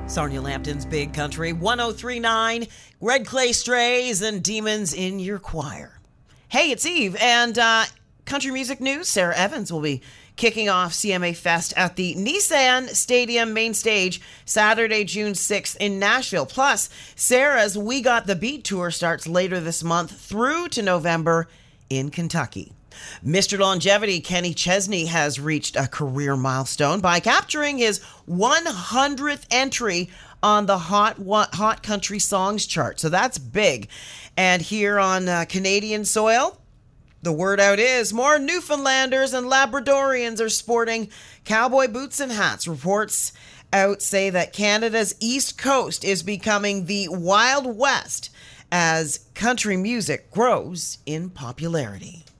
Sarnia Lampton's Big Country 1039, Red Clay Strays and Demons in Your Choir. Hey, it's Eve, and country music news. Sarah Evans will be kicking off CMA Fest at the Nissan Stadium main stage Saturday, June 6th in Nashville. Plus, Sarah's We Got the Beat tour starts later this month through to November in Kentucky. Mr. Longevity Kenny Chesney has reached a career milestone by capturing his 100th entry on the Hot Country Songs chart. So that's big. And here on Canadian soil, the word out is more Newfoundlanders and Labradorians are sporting cowboy boots and hats. Reports out say that Canada's East Coast is becoming the Wild West as country music grows in popularity.